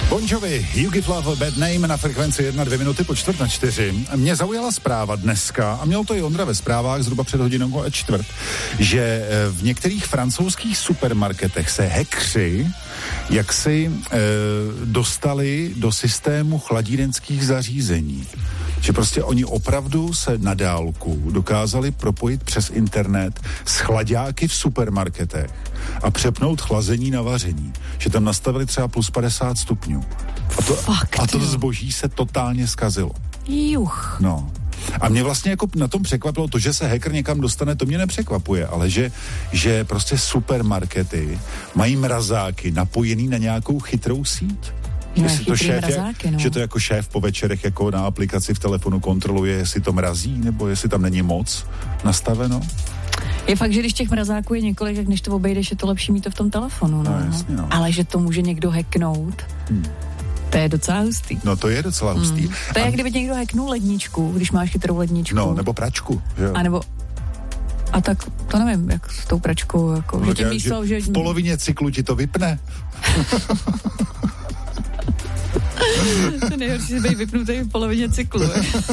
Bon Jovi, You Give Love a Bad Name na frekvenci 1, 2 minuty po 3:45. Mě zaujala zpráva dneska, a měl to i Ondra ve zprávách zhruba před hodinou a čtvrt, že v některých francouzských supermarketech se hackři jaksi dostali do systému chladírenských zařízení. Že prostě oni opravdu se na dálku dokázali propojit přes internet s chlaďáky v supermarketech a přepnout chlazení na vaření. Že tam nastavili třeba plus 50 stupňů. A to zboží se totálně zkazilo. Juch. No. A mě vlastně jako na tom překvapilo to, že se hacker někam dostane, to mě nepřekvapuje, ale že prostě supermarkety mají mrazáky napojený na nějakou chytrou síť. To šéf mrazáky, že to jako šéf po večerech jako na aplikaci v telefonu kontroluje, jestli to mrazí, nebo jestli tam není moc nastaveno. Je fakt, že když těch mrazáků je několik, tak než to obejdeš, je to lepší mít to v tom telefonu. No. Jasně, no. Ale že to může někdo hacknout, to je docela hustý. No to je docela hustý. To je jak kdyby někdo hacknul ledničku, když máš chytrou ledničku. No, nebo pračku. Že? A tak to nevím, jak s tou pračkou, jako, no, že v polovině cyklu ti to vypne. To nejhorší se být vypnutý v polovině cyklu.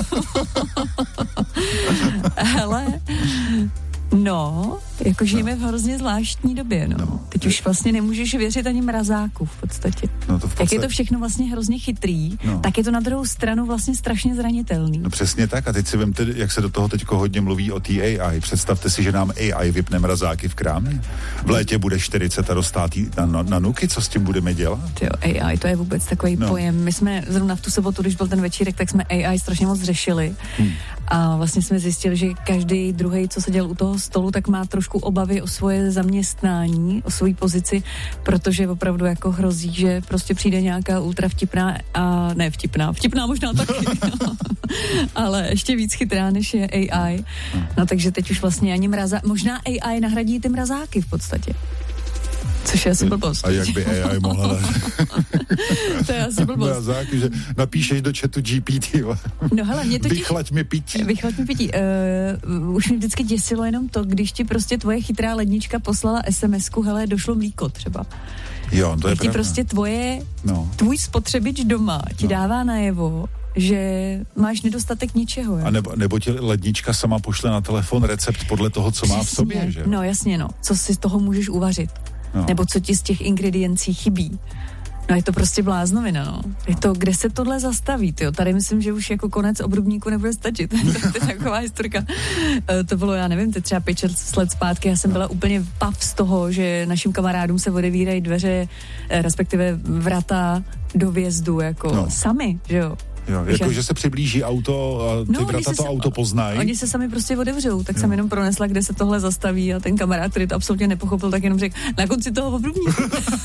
Hele, no, jako žijeme v hrozně zvláštní době, no. Teď už vlastně nemůžeš věřit ani mrazáku v podstatě. No to v podstatě. Jak je to všechno vlastně hrozně chytrý, tak je to na druhou stranu vlastně strašně zranitelný. No přesně tak, a teď si vemte, jak se do toho teďko hodně mluví o té AI. Představte si, že nám AI vypne mrazáky v krámě. V létě bude 40 a dostátý na nuky, co s tím budeme dělat? Jo, AI, to je vůbec takový pojem. My jsme zrovna v tu sobotu, když byl ten večírek, tak jsme AI strašně moc řešili. A vlastně jsme zjistili, že každý druhý, co seděl u toho stolu, tak má trošku obavy o svoje zaměstnání, o svoji pozici, protože opravdu jako hrozí, že prostě přijde nějaká ultra vtipná a ne vtipná možná taky, ale ještě víc chytrá, než je AI. No takže teď už vlastně ani možná AI nahradí ty mrazáky v podstatě. Což je asi blbost. A jak by AI mohla? To je asi blbost. Mrazáky, že napíšeš do chatu GPT. No hele, mě totiž... Vychlaď mi pití. Už mě vždycky děsilo jenom to, když ti prostě tvoje chytrá lednička poslala SMS-ku, hele, došlo mlíko třeba. Jo, to je pravda. Ti prostě tvůj spotřebič doma ti dává najevo, že máš nedostatek ničeho. Jo? A nebo ti lednička sama pošle na telefon recept podle toho, co má v sobě, že? No jasně, co si z toho můžeš uvařit. No. Nebo co ti z těch ingrediencí chybí. No je to prostě bláznovina, no. Je to, kde se tohle zastaví, tyjo. Tady myslím, že už jako konec obrubníku nebude stačit. To je taková historka. To bylo, já nevím, třeba 5-6 let zpátky, já jsem byla úplně pav z toho, že našim kamarádům se odevírají dveře, respektive vrata do vjezdu, jako sami, že jo. Jo, jako, že se přiblíží auto a ty vrata to auto poznají. Oni se sami prostě otevřou, tak jsem jenom pronesla, kde se tohle zastaví a ten kamarád, který to absolutně nepochopil, tak jenom řekl, na konci toho obrubníku.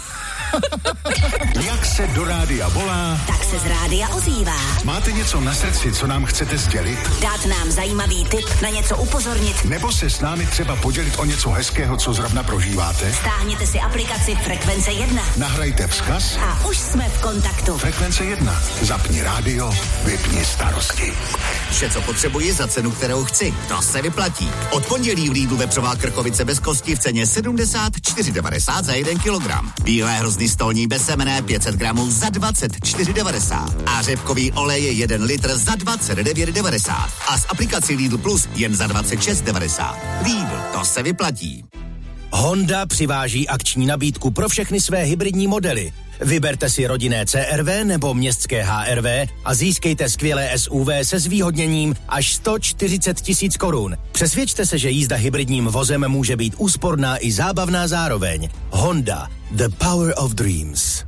Jak se do rádia volá, tak se z rádia ozývá. Máte něco na srdci, co nám chcete sdělit? Dát nám zajímavý tip, na něco upozornit. Nebo se s námi třeba podělit o něco hezkého, co zrovna prožíváte? Stáhněte si aplikaci Frekvence 1. Nahrajte vzkaz a už jsme v kontaktu. Frekvence 1. Zapni rádio, vypni starosti. Vše, co potřebuji za cenu, kterou chci. To se vyplatí. Od pondělí v Lidlu vepřová krkovice bez kosti v ceně 74,90 za 1 kilogram. Bílé hrozny stolní bez semene 500 gramů za 24,90. A řepkový olej je 1 litr za 29,90. A s aplikací Lidl Plus jen za 26,90. Lidl, to se vyplatí. Honda přiváží akční nabídku pro všechny své hybridní modely. Vyberte si rodinné CR-V nebo městské HR-V a získejte skvělé SUV se zvýhodněním až 140 000 korun. Přesvědčte se, že jízda hybridním vozem může být úsporná i zábavná zároveň. Honda, the power of dreams.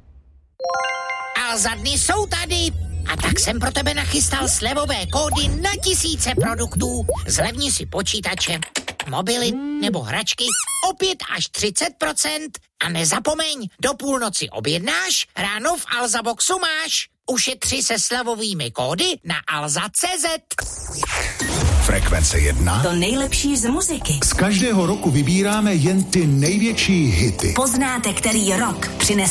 A za dny jsou tady. A tak jsem pro tebe nachystal slevové kódy na tisíce produktů. Zlevni si počítače, mobily nebo hračky o 5 až 30%. A nezapomeň, do půlnoci objednáš, ráno v Alza Boxu máš. Ušetři se slevovými kódy na alza.cz. Frekvence 1. To nejlepší z muziky. Z každého roku vybíráme jen ty největší hity. Poznáte, který rok přines